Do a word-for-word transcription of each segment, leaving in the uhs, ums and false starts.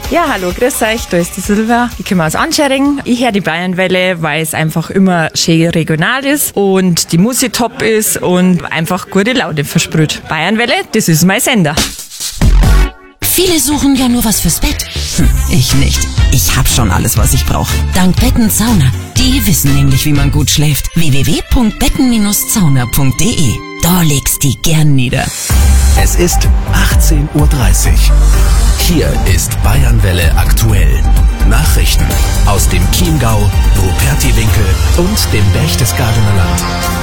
Ja, hallo, grüß euch, da ist die Silvia. Ich komme aus Anschering. Ich höre die Bayernwelle, weil es einfach immer schön regional ist und die Musik top ist und einfach gute Laune versprüht. Bayernwelle, das ist mein Sender. Viele suchen ja nur was fürs Bett. Hm, ich nicht. Ich hab schon alles, was ich brauche. Dank Betten Sauna. Die wissen nämlich, wie man gut schläft. w w w punkt betten Bindestrich sauna punkt de. Da legst die gern nieder. Es ist achtzehn Uhr dreißig. Hier ist Bayernwelle aktuell. Nachrichten aus dem Chiemgau, Rupertiwinkel und dem Berchtesgadener Land.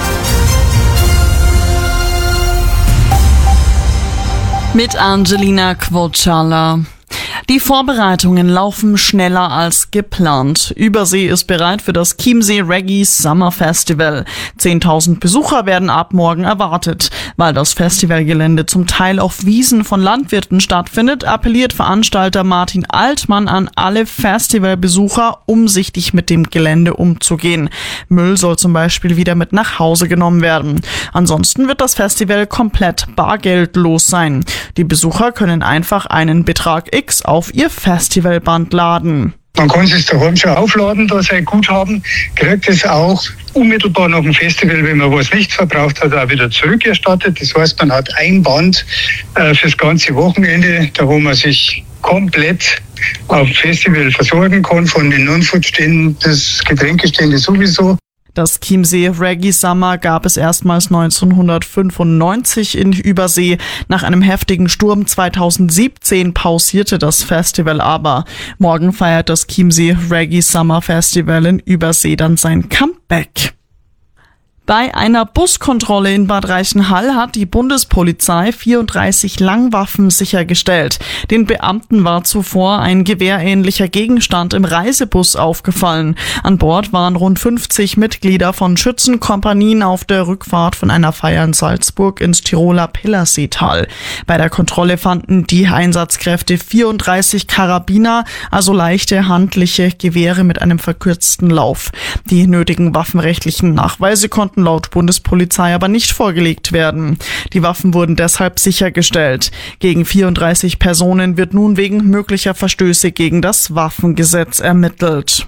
Mit Angelina Quocciala. Die Vorbereitungen laufen schneller als geplant. Übersee ist bereit für das Chiemsee Reggae Summer Festival. zehntausend Besucher werden ab morgen erwartet. Weil das Festivalgelände zum Teil auf Wiesen von Landwirten stattfindet, appelliert Veranstalter Martin Altmann an alle Festivalbesucher, umsichtig mit dem Gelände umzugehen. Müll soll zum Beispiel wieder mit nach Hause genommen werden. Ansonsten wird das Festival komplett bargeldlos sein. Die Besucher können einfach einen Betrag X auf ihr Festivalband laden. Man kann es daheim schon aufladen, da sein Guthaben, kriegt es auch unmittelbar nach dem Festival, wenn man was nicht verbraucht hat, auch wieder zurückerstattet. Das heißt, man hat ein Band äh, fürs ganze Wochenende, da wo man sich komplett auf Festival versorgen kann, von den Non-Food-Ständen bis Getränkestände sowieso. Das Chiemsee Reggae Summer gab es erstmals neunzehnhundertfünfundneunzig in Übersee. Nach einem heftigen Sturm zweitausendsiebzehn pausierte das Festival aber. Morgen feiert das Chiemsee Reggae Summer Festival in Übersee dann sein Comeback. Bei einer Buskontrolle in Bad Reichenhall hat die Bundespolizei vierunddreißig Langwaffen sichergestellt. Den Beamten war zuvor ein gewehrähnlicher Gegenstand im Reisebus aufgefallen. An Bord waren rund fünfzig Mitglieder von Schützenkompanien auf der Rückfahrt von einer Feier in Salzburg ins Tiroler Pillerseetal. Bei der Kontrolle fanden die Einsatzkräfte vierunddreißig Karabiner, also leichte handliche Gewehre mit einem verkürzten Lauf. Die nötigen waffenrechtlichen Nachweise konnten laut Bundespolizei aber nicht vorgelegt werden. Die Waffen wurden deshalb sichergestellt. Gegen vierunddreißig Personen wird nun wegen möglicher Verstöße gegen das Waffengesetz ermittelt.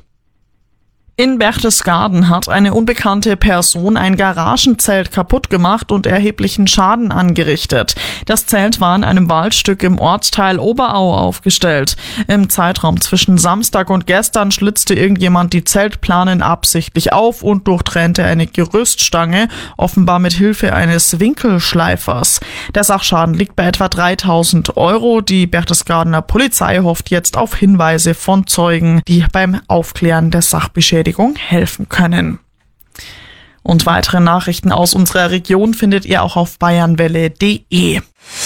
In Berchtesgaden hat eine unbekannte Person ein Garagenzelt kaputt gemacht und erheblichen Schaden angerichtet. Das Zelt war in einem Waldstück im Ortsteil Oberau aufgestellt. Im Zeitraum zwischen Samstag und gestern schlitzte irgendjemand die Zeltplanen absichtlich auf und durchtrennte eine Gerüststange, offenbar mit Hilfe eines Winkelschleifers. Der Sachschaden liegt bei etwa dreitausend Euro. Die Berchtesgadener Polizei hofft jetzt auf Hinweise von Zeugen, die beim Aufklären der Sachbeschädigung helfen können. Und weitere Nachrichten aus unserer Region findet ihr auch auf bayernwelle punkt de.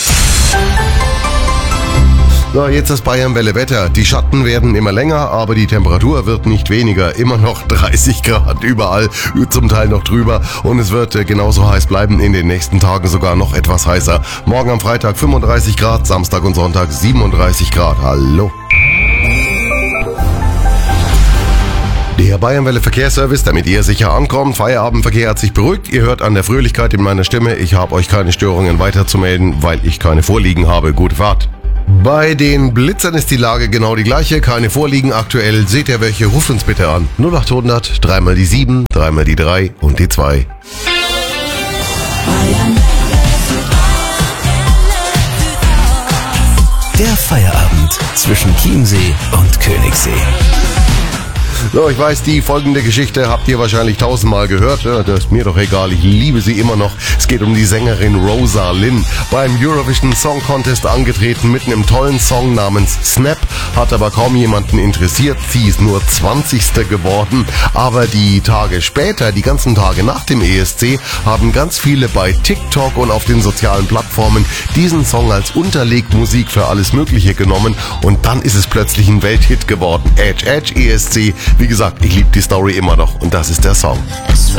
So, jetzt das Bayernwelle-Wetter. Die Schatten werden immer länger, aber die Temperatur wird nicht weniger. Immer noch dreißig Grad überall, zum Teil noch drüber. Und es wird äh, genauso heiß bleiben, in den nächsten Tagen sogar noch etwas heißer. Morgen am Freitag fünfunddreißig Grad, Samstag und Sonntag siebenunddreißig Grad. Hallo. Der Bayernwelle Verkehrsservice, damit ihr sicher ankommt. Feierabendverkehr hat sich beruhigt. Ihr hört an der Fröhlichkeit in meiner Stimme, ich habe euch keine Störungen weiterzumelden, weil ich keine vorliegen habe. Gute Fahrt. Bei den Blitzern ist die Lage genau die gleiche. Keine vorliegen aktuell. Seht ihr welche? Ruft uns bitte an. null achthundert, dreimal die sieben, dreimal die drei und die zwei. Der Feierabend zwischen Chiemsee und Königssee. So, ich weiß, die folgende Geschichte habt ihr wahrscheinlich tausendmal gehört. Ja, das ist mir doch egal, ich liebe sie immer noch. Es geht um die Sängerin Rosa Linn. Beim Eurovision Song Contest angetreten mit einem tollen Song namens Snap. Hat aber kaum jemanden interessiert. Sie ist nur zwanzigste geworden. Aber die Tage später, die ganzen Tage nach dem E S C, haben ganz viele bei TikTok und auf den sozialen Plattformen diesen Song als Unterlegmusik für alles Mögliche genommen. Und dann ist es plötzlich ein Welthit geworden. Edge, Edge, E S C. Wie gesagt, ich liebe die Story immer noch und das ist der Song. Es